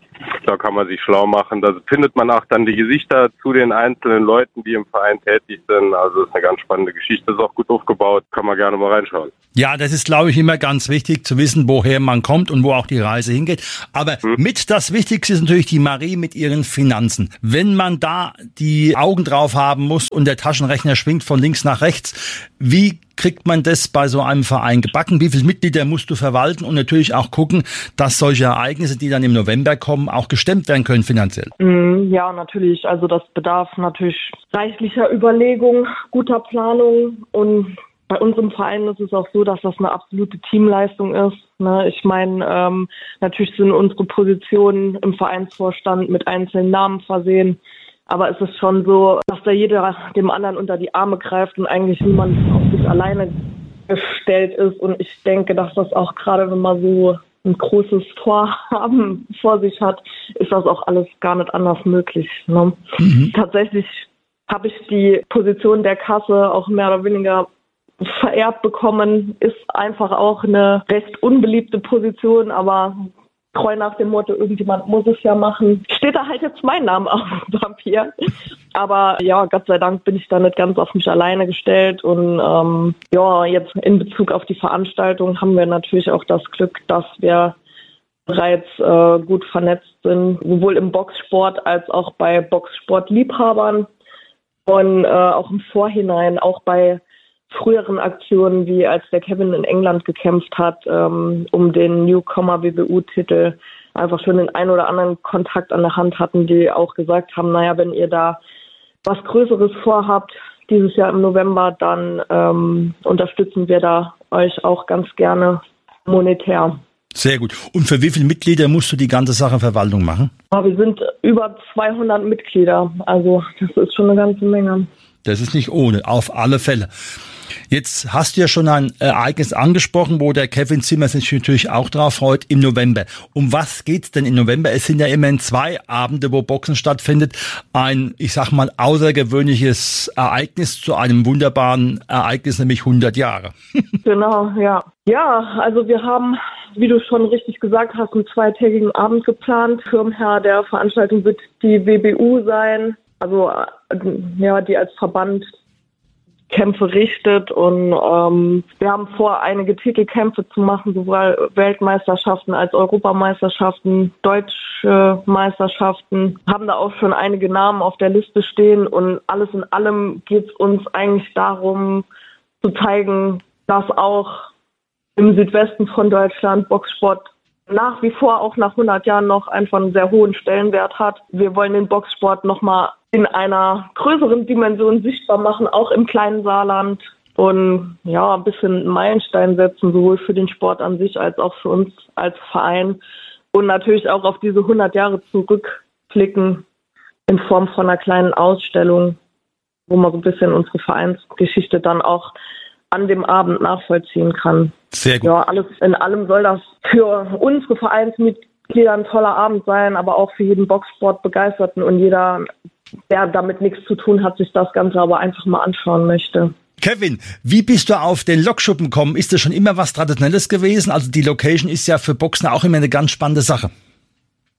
da kann man sich schlau machen. Da findet man auch dann die Gesichter zu den einzelnen Leuten, die im Verein tätig sind. Also ist eine ganz spannende Geschichte, ist auch gut aufgebaut. Kann man gerne mal reinschauen. Ja, das ist, glaube ich, immer ganz wichtig zu wissen, woher man kommt und wo auch die Reise hingeht. Aber mit das Wichtigste ist natürlich die Marie mit ihren Finanzen. Wenn man da die Augen drauf haben muss und der Taschenrechner schwingt von links nach rechts, wie kriegt man das bei so einem Verein gebacken? Wie viele Mitglieder musst du verwalten und natürlich auch gucken, dass solche Ereignisse, die dann im November kommen, auch gestemmt werden können finanziell? Ja, natürlich. Also das bedarf natürlich reichlicher Überlegung, guter Planung, und bei unserem Verein ist es auch so, dass das eine absolute Teamleistung ist. Ne? Ich meine, natürlich sind unsere Positionen im Vereinsvorstand mit einzelnen Namen versehen. Aber es ist schon so, dass da jeder dem anderen unter die Arme greift und eigentlich niemand auf sich alleine gestellt ist. Und ich denke, dass das auch gerade, wenn man so ein großes Vorhaben vor sich hat, ist das auch alles gar nicht anders möglich. Ne? Tatsächlich habe ich die Position der Kasse auch mehr oder weniger vererbt bekommen. Ist einfach auch eine recht unbeliebte Position, aber treu nach dem Motto, irgendjemand muss es ja machen, steht da halt jetzt mein Name auf dem Papier. Aber ja, Gott sei Dank bin ich da nicht ganz auf mich alleine gestellt. Und jetzt in Bezug auf die Veranstaltung haben wir natürlich auch das Glück, dass wir bereits gut vernetzt sind, sowohl im Boxsport als auch bei Boxsportliebhabern. Und auch im Vorhinein, auch bei früheren Aktionen, wie als der Kevin in England gekämpft hat, um den Newcomer WBU-Titel, einfach schon den einen oder anderen Kontakt an der Hand hatten, die auch gesagt haben, naja, wenn ihr da was Größeres vorhabt, dieses Jahr im November, dann unterstützen wir da euch auch ganz gerne monetär. Sehr gut. Und für wie viele Mitglieder musst du die ganze Sache Verwaltung machen? Wir sind über 200 Mitglieder, also das ist schon eine ganze Menge. Das ist nicht ohne, auf alle Fälle. Jetzt hast du ja schon ein Ereignis angesprochen, wo der Kevin Zimmer sich natürlich auch drauf freut, im November. Um was geht's denn im November? Es sind ja immerhin 2 Abende, wo Boxen stattfindet. Ein, ich sag mal, außergewöhnliches Ereignis zu einem wunderbaren Ereignis, nämlich 100 Jahre. Genau, ja. Ja, also wir haben, wie du schon richtig gesagt hast, einen 2-tägigen Abend geplant. Schirmherr der Veranstaltung wird die WBU sein, also ja, die als Verband Kämpfe richtet, und wir haben vor, einige Titelkämpfe zu machen, sowohl Weltmeisterschaften als Europameisterschaften, deutsche Meisterschaften, haben da auch schon einige Namen auf der Liste stehen, und alles in allem geht es uns eigentlich darum zu zeigen, dass auch im Südwesten von Deutschland Boxsport nach wie vor auch nach 100 Jahren noch einfach einen sehr hohen Stellenwert hat. Wir wollen den Boxsport nochmal in einer größeren Dimension sichtbar machen, auch im kleinen Saarland, und ja, ein bisschen einen Meilenstein setzen, sowohl für den Sport an sich als auch für uns als Verein, und natürlich auch auf diese 100 Jahre zurückblicken in Form von einer kleinen Ausstellung, wo man so ein bisschen unsere Vereinsgeschichte dann auch an dem Abend nachvollziehen kann. Sehr gut. Ja, alles in allem soll das für unsere Vereinsmitglieder ein toller Abend sein, aber auch für jeden Boxsportbegeisterten und jeder, der damit nichts zu tun hat, sich das Ganze aber einfach mal anschauen möchte. Kevin, wie bist du auf den Lokschuppen gekommen? Ist das schon immer was Traditionelles gewesen? Also die Location ist ja für Boxen auch immer eine ganz spannende Sache.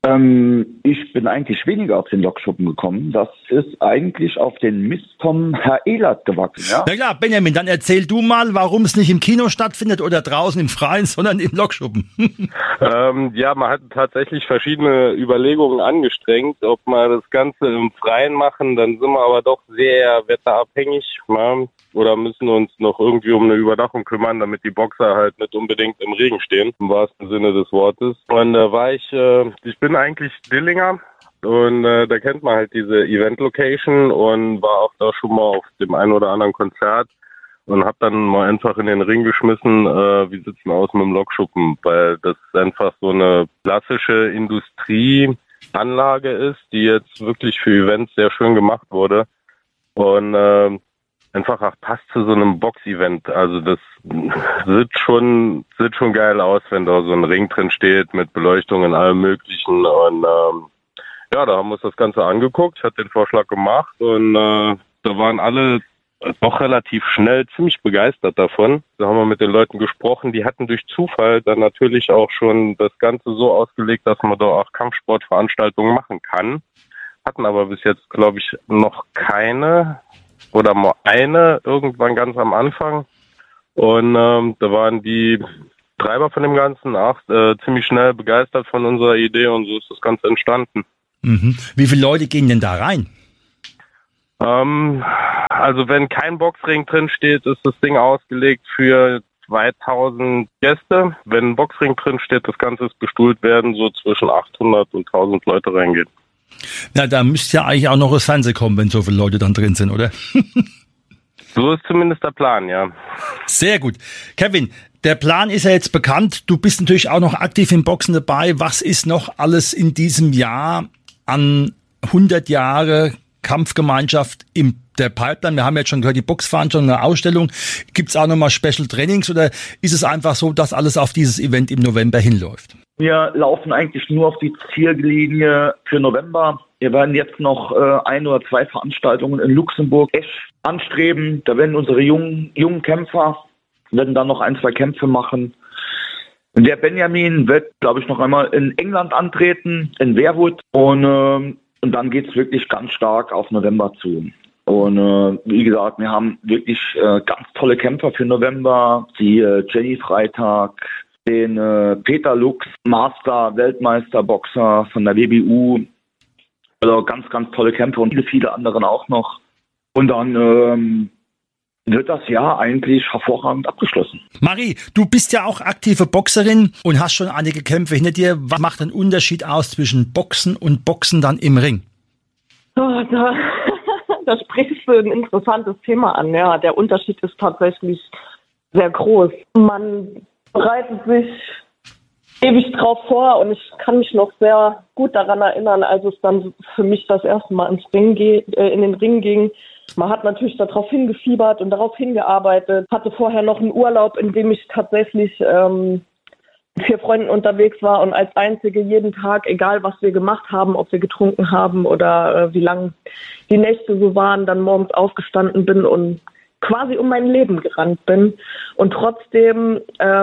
Ich bin eigentlich weniger auf den Lokschuppen gekommen. Das ist eigentlich auf den Mist vom Herr Ehlert gewachsen. Ja? Na klar, Benjamin, dann erzähl du mal, warum es nicht im Kino stattfindet oder draußen im Freien, sondern im Lokschuppen. Ja, man hat tatsächlich verschiedene Überlegungen angestrengt, ob wir das Ganze im Freien machen. Dann sind wir aber doch sehr wetterabhängig, ja? Oder müssen uns noch irgendwie um eine Überdachung kümmern, damit die Boxer halt nicht unbedingt im Regen stehen, im wahrsten Sinne des Wortes. Und da war ich bin eigentlich Dillinger und da kennt man halt diese Event-Location und war auch da schon mal auf dem einen oder anderen Konzert und hab dann mal einfach in den Ring geschmissen, wie sieht's denn aus mit dem Lokschuppen, weil das einfach so eine klassische Industrieanlage ist, die jetzt wirklich für Events sehr schön gemacht wurde und einfach auch passt zu so einem Box-Event. Also das sieht schon geil aus, wenn da so ein Ring drin steht mit Beleuchtung in allem Möglichen. Und ja, da haben wir uns das Ganze angeguckt. Ich hatte den Vorschlag gemacht und da waren alle doch relativ schnell ziemlich begeistert davon. Da haben wir mit den Leuten gesprochen. Die hatten durch Zufall dann natürlich auch schon das Ganze so ausgelegt, dass man da auch Kampfsportveranstaltungen machen kann. Hatten aber bis jetzt, glaube ich, noch keine oder mal eine irgendwann ganz am Anfang. Und da waren die Treiber von dem Ganzen auch ziemlich schnell begeistert von unserer Idee und so ist das Ganze entstanden. Mhm. Wie viele Leute gehen denn da rein? Also wenn kein Boxring drin steht, ist das Ding ausgelegt für 2000 Gäste. Wenn ein Boxring drin steht, das Ganze ist bestuhlt werden, so zwischen 800 und 1000 Leute reingehen. Na, da müsste ja eigentlich auch noch das Fernsehen kommen, wenn so viele Leute dann drin sind, oder? So ist zumindest der Plan, ja. Sehr gut. Kevin, der Plan ist ja jetzt bekannt. Du bist natürlich auch noch aktiv im Boxen dabei. Was ist noch alles in diesem Jahr an 100 Jahre Kampfgemeinschaft in der Pipeline? Wir haben jetzt schon gehört, die Boxveranstaltung, eine Ausstellung. Gibt es auch nochmal Special Trainings oder ist es einfach so, dass alles auf dieses Event im November hinläuft? Wir laufen eigentlich nur auf die Ziellinie für November. Wir werden jetzt noch 1 oder 2 Veranstaltungen in Luxemburg anstreben. Da werden unsere jungen Kämpfer werden dann noch 1, 2 Kämpfe machen. Der Benjamin wird, glaube ich, noch einmal in England antreten, in Wearwood. Und dann geht's wirklich ganz stark auf November zu. Und wie gesagt, wir haben wirklich ganz tolle Kämpfer für November. Die Jenny Freitag, den Peter Lux, Master, Weltmeisterboxer von der WBU. Also ganz, ganz tolle Kämpfer und viele anderen auch noch. Und dann wird das Jahr eigentlich hervorragend abgeschlossen. Marie, du bist ja auch aktive Boxerin und hast schon einige Kämpfe hinter dir. Was macht den Unterschied aus zwischen Boxen und Boxen dann im Ring? Oh, da sprichst du ein interessantes Thema an. Ja, der Unterschied ist tatsächlich sehr groß. Man bereitet sich ewig drauf vor und ich kann mich noch sehr gut daran erinnern, als es dann für mich das erste Mal in den Ring ging. Man hat natürlich darauf hingefiebert und darauf hingearbeitet. Hatte vorher noch einen Urlaub, in dem ich tatsächlich mit 4 Freunden unterwegs war und als Einzige jeden Tag, egal was wir gemacht haben, ob wir getrunken haben oder wie lang die Nächte so waren, dann morgens aufgestanden bin und quasi um mein Leben gerannt bin. Und trotzdem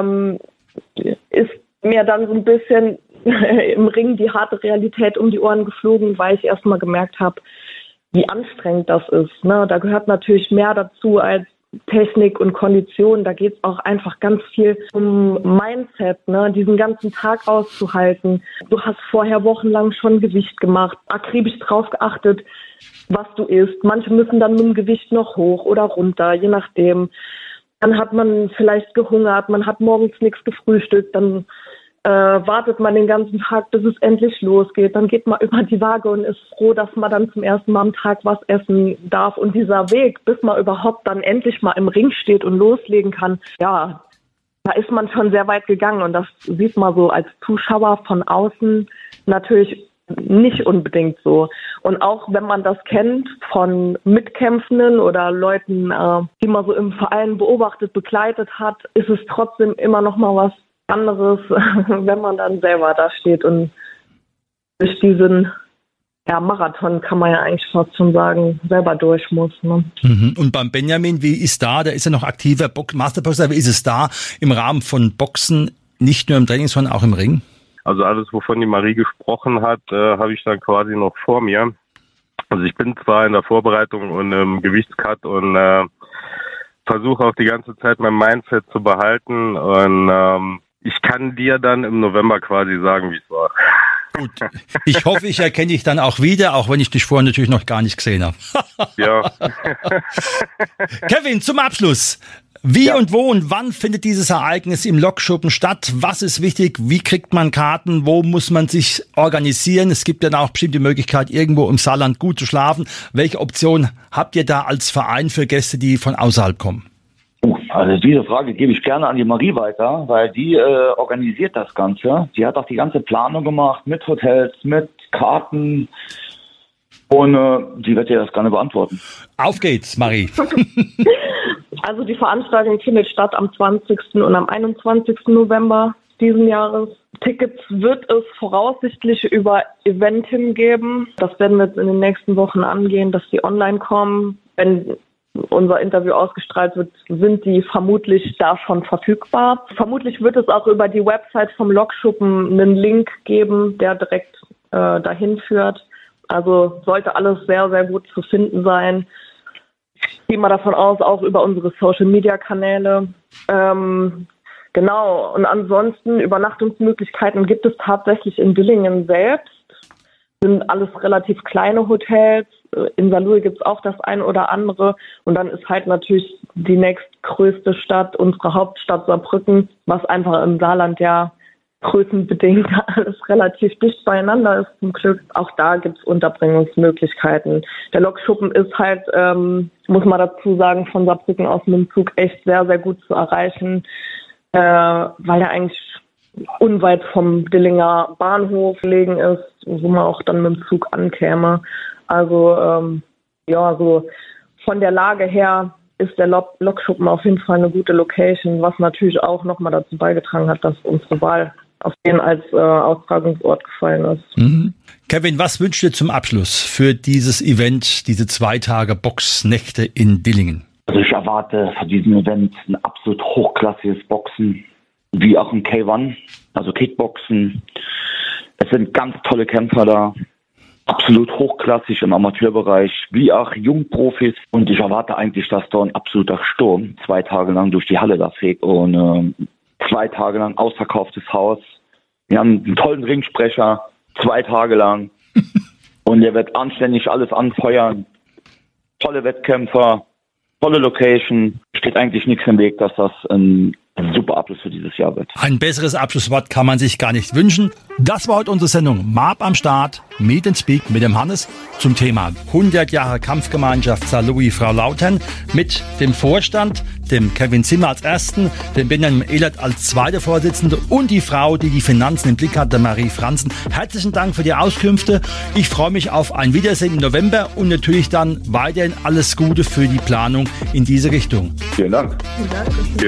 ist mir dann so ein bisschen im Ring die harte Realität um die Ohren geflogen, weil ich erstmal gemerkt habe, wie anstrengend das ist. Ne? Da gehört natürlich mehr dazu als Technik und Kondition. Da geht es auch einfach ganz viel um Mindset, ne? Diesen ganzen Tag auszuhalten. Du hast vorher wochenlang schon Gewicht gemacht, akribisch drauf geachtet, was du isst. Manche müssen dann mit dem Gewicht noch hoch oder runter, je nachdem. Dann hat man vielleicht gehungert, man hat morgens nichts gefrühstückt, dann wartet man den ganzen Tag, bis es endlich losgeht. Dann geht man über die Waage und ist froh, dass man dann zum ersten Mal am Tag was essen darf. Und dieser Weg, bis man überhaupt dann endlich mal im Ring steht und loslegen kann, ja, da ist man schon sehr weit gegangen. Und das sieht man so als Zuschauer von außen natürlich nicht unbedingt so. Und auch wenn man das kennt von Mitkämpfenden oder Leuten, die man so im Verein beobachtet, begleitet hat, ist es trotzdem immer noch mal was anderes, wenn man dann selber da steht und durch diesen Marathon, kann man ja eigentlich fast schon sagen, selber durch muss. Ne? Und beim Benjamin, wie ist da? Der ist ja noch aktiver Masterboxer. Wie ist es da im Rahmen von Boxen, nicht nur im Training, sondern auch im Ring? Also alles, wovon die Marie gesprochen hat, habe ich dann quasi noch vor mir. Also ich bin zwar in der Vorbereitung und im Gewichtscut und versuche auch die ganze Zeit mein Mindset zu behalten und ich kann dir dann im November quasi sagen, wie es war. Gut, ich hoffe, ich erkenne dich dann auch wieder, auch wenn ich dich vorher natürlich noch gar nicht gesehen habe. Ja. Kevin, zum Abschluss. Wie und wo und wann findet dieses Ereignis im Lokschuppen statt? Was ist wichtig? Wie kriegt man Karten? Wo muss man sich organisieren? Es gibt ja auch bestimmt die Möglichkeit, irgendwo im Saarland gut zu schlafen. Welche Option habt ihr da als Verein für Gäste, die von außerhalb kommen? Also diese Frage gebe ich gerne an die Marie weiter, weil die organisiert das Ganze. Die hat auch die ganze Planung gemacht mit Hotels, mit Karten und die wird dir das gerne beantworten. Auf geht's, Marie. Also die Veranstaltung findet statt am 20. und am 21. November diesen Jahres. Tickets wird es voraussichtlich über Eventim geben. Das werden wir jetzt in den nächsten Wochen angehen, dass die online kommen. Wenn unser Interview ausgestrahlt wird, sind die vermutlich da schon verfügbar. Vermutlich wird es auch über die Website vom Lokschuppen einen Link geben, der direkt dahin führt. Also sollte alles sehr, sehr gut zu finden sein. Ich gehe mal davon aus, auch über unsere Social-Media-Kanäle. Genau, und ansonsten Übernachtungsmöglichkeiten gibt es tatsächlich in Dillingen selbst. Sind alles relativ kleine Hotels. In Saarlouis gibt es auch das ein oder andere. Und dann ist halt natürlich die nächstgrößte Stadt, unsere Hauptstadt Saarbrücken, was einfach im Saarland ja größenbedingt alles relativ dicht beieinander ist zum Glück. Auch da gibt es Unterbringungsmöglichkeiten. Der Lokschuppen ist halt, muss man dazu sagen, von Saarbrücken aus mit dem Zug echt sehr, sehr gut zu erreichen, weil er eigentlich unweit vom Dillinger Bahnhof gelegen ist, wo man auch dann mit dem Zug ankäme. Also so von der Lage her ist der Lokschuppen auf jeden Fall eine gute Location, was natürlich auch nochmal dazu beigetragen hat, dass unsere Wahl auf den als Austragungsort gefallen ist. Mhm. Kevin, was wünschst du dir zum Abschluss für dieses Event, diese 2 Tage Boxnächte in Dillingen? Also ich erwarte von diesem Event ein absolut hochklassiges Boxen, wie auch im K1, also Kickboxen. Es sind ganz tolle Kämpfer da, absolut hochklassig im Amateurbereich, wie auch Jungprofis. Und ich erwarte eigentlich, dass da ein absoluter Sturm 2 Tage lang durch die Halle da fegt und 2 Tage lang ausverkauftes Haus. Wir haben einen tollen Ringsprecher, 2 Tage lang. Und der wird anständig alles anfeuern. Tolle Wettkämpfer, tolle Location. Steht eigentlich nichts im Weg, dass das ein super Abschluss für dieses Jahr wird. Ein besseres Abschlusswort kann man sich gar nicht wünschen. Das war heute unsere Sendung Marb am Start, Meet and Speak mit dem Hannes zum Thema 100 Jahre Kampfgemeinschaft Saarlouis Frau Lautern mit dem Vorstand, dem Kevin Zimmer als Ersten, dem Benjamin Ehlert als zweiter Vorsitzende und die Frau, die die Finanzen im Blick hat, der Marie Franzen. Herzlichen Dank für die Auskünfte. Ich freue mich auf ein Wiedersehen im November und natürlich dann weiterhin alles Gute für die Planung in diese Richtung. Vielen Dank. Danke.